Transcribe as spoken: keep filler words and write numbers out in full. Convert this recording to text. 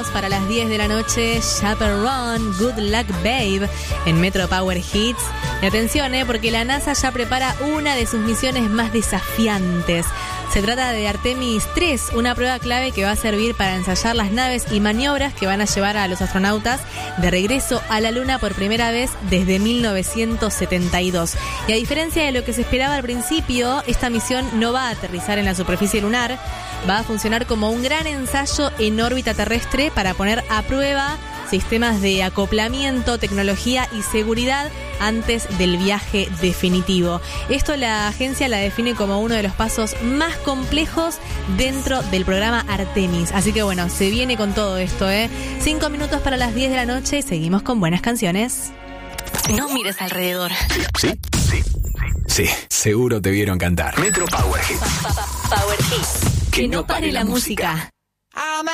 Para las diez de la noche, Chaperone, Good Luck Babe, en Metro Power Hits. Y atención, eh, porque la NASA ya prepara una de sus misiones más desafiantes. Se trata de Artemis tres, una prueba clave que va a servir para ensayar las naves y maniobras que van a llevar a los astronautas de regreso a la Luna por primera vez desde mil novecientos setenta y dos. Y a diferencia de lo que se esperaba al principio, esta misión no va a aterrizar en la superficie lunar, va a funcionar como un gran ensayo en órbita terrestre para poner a prueba sistemas de acoplamiento, tecnología y seguridad antes del viaje definitivo. Esto la agencia la define como uno de los pasos más complejos dentro del programa Artemis. Así que bueno, se viene con todo esto, ¿eh? Cinco minutos para las diez de la noche y seguimos con buenas canciones. No mires alrededor. ¿Sí? Sí. Sí, seguro te vieron cantar. Metro Power Hits. Power Hits. Que no pare la música.